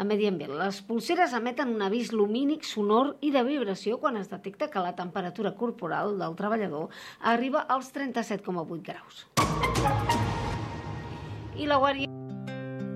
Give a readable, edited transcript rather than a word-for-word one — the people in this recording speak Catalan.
Medi Ambient. Les polseres emeten un avís lumínic, sonor i de vibració quan es detecta que la temperatura corporal del treballador arriba als 37,8 graus. I la Guàrdia